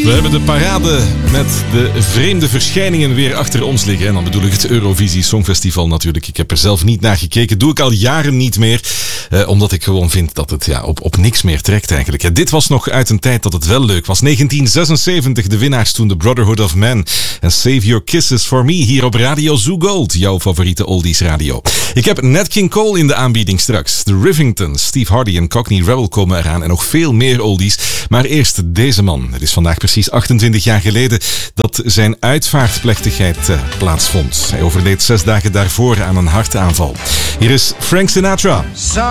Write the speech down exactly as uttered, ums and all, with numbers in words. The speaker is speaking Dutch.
We hebben de parade met de vreemde verschijningen weer achter ons liggen. En dan bedoel ik het Eurovisie Songfestival natuurlijk. Ik heb er zelf niet naar gekeken. Doe ik al jaren niet meer. Eh, omdat ik gewoon vind dat het ja, op, op niks meer trekt eigenlijk. En dit was nog uit een tijd dat het wel leuk was. negentien zesenzeventig, de winnaars toen de Brotherhood of Man. En Save Your Kisses for Me hier op Radio Zoo Gold. Jouw favoriete oldies radio. Ik heb Nat King Cole in de aanbieding straks. De Rivingtons, Steve Hardy en Cockney Rebel komen eraan. En nog veel meer oldies. Maar eerst deze man. Het is vandaag precies achtentwintig jaar geleden dat zijn uitvaartplechtigheid uh, plaatsvond. Hij overleed zes dagen daarvoor aan een hartaanval. Hier is Frank Sinatra.